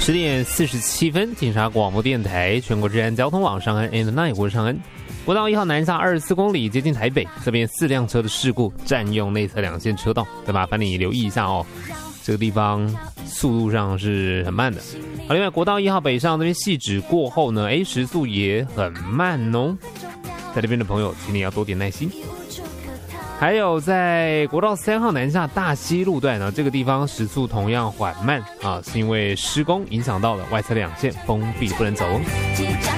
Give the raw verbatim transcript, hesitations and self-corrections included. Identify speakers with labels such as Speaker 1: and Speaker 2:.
Speaker 1: 十点四十七分，警察广播电台全国治安交通网上恩 and nine， 我是尚恩。国道一号南下二十四公里，接近台北，这边四辆车的事故占用内侧两线车道，再麻烦你留意一下哦。这个地方速度上是很慢的。好，另外国道一号北上这边细指过后呢，哎，时速也很慢哦。在这边的朋友，请你要多点耐心。还有在国道三号南下大溪路段呢，这个地方时速同样缓慢啊，是因为施工影响到了外侧两线封闭，不能走哦。